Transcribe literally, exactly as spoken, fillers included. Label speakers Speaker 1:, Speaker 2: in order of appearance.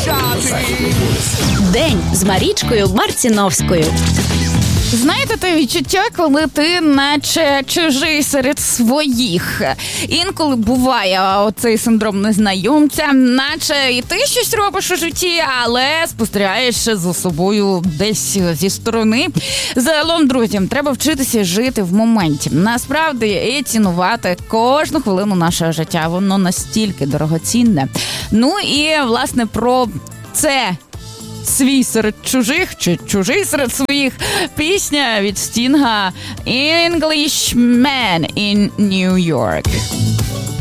Speaker 1: День з Марічкою Марціновською.
Speaker 2: Знаєте те відчуття, коли ти наче чужий серед своїх? Інколи буває оцей синдром незнайомця, наче і ти щось робиш у житті, але спостерігаєш за собою десь зі сторони. Загалом, друзі, треба вчитися жити в моменті. Насправді, і цінувати кожну хвилину нашого життя. Воно настільки дорогоцінне. Ну і, власне, про це свій серед чужих, чи чужий серед своїх, пісня від Стінга «Englishman in New York».